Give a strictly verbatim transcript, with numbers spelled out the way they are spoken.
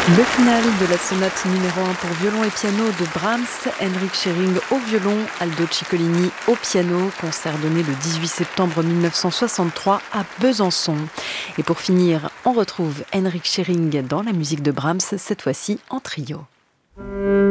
Le final de la sonate numéro un pour violon et piano de Brahms, Henrik Schering au violon, Aldo Ciccolini au piano, concert donné le dix-huit septembre mille neuf cent soixante-trois à Besançon. Et pour finir, on retrouve Henrik Schering dans la musique de Brahms, cette fois-ci en trio.